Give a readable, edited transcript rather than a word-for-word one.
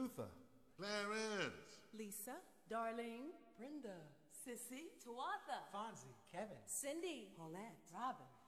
Luther, Clarence, Lisa, Darlene, Brenda, Sissy, Tuatha, Fonzie, Kevin, Cindy, Paulette, Robin,